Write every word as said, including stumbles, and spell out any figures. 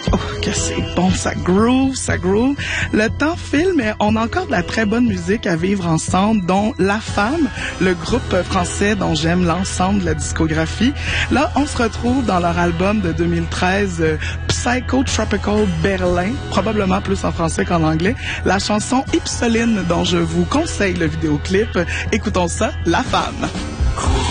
Oh, que c'est bon, ça groove, ça groove. Le temps file, mais on a encore de la très bonne musique à vivre ensemble, dont La Femme, le groupe français dont j'aime l'ensemble de la discographie. Là, on se retrouve dans leur album de deux mille treize, euh, Psycho Tropical Berlin, probablement plus en français qu'en anglais. La chanson Ypsoline, dont je vous conseille le vidéoclip. Écoutons ça, La Femme.